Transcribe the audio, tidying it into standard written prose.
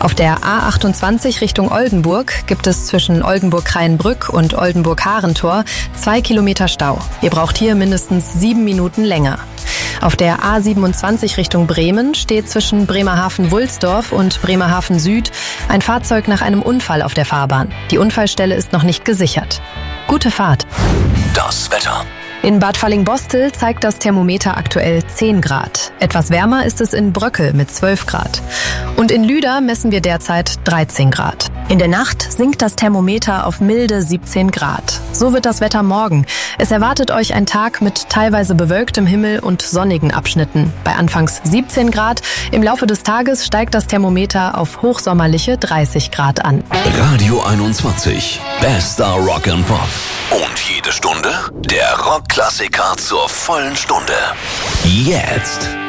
Auf der A28 Richtung Oldenburg gibt es zwischen Oldenburg-Kreienbrück und Oldenburg-Harentor 2 Kilometer Stau. Ihr braucht hier mindestens 7 Minuten länger. Auf der A27 Richtung Bremen steht zwischen Bremerhaven-Wulsdorf und Bremerhaven Süd ein Fahrzeug nach einem Unfall auf der Fahrbahn. Die Unfallstelle ist noch nicht gesichert. Gute Fahrt. Das Wetter. In Bad Fallingbostel zeigt das Thermometer aktuell 10 Grad. Etwas wärmer ist es in Bröckel mit 12 Grad. Und in Lüder messen wir derzeit 13 Grad. In der Nacht sinkt das Thermometer auf milde 17 Grad. So wird das Wetter morgen. Es erwartet euch ein Tag mit teilweise bewölktem Himmel und sonnigen Abschnitten. Bei anfangs 17 Grad. Im Laufe des Tages steigt das Thermometer auf hochsommerliche 30 Grad an. Radio 21. Bester Rock and Pop. Und jede Stunde der Rockklassiker zur vollen Stunde. Jetzt.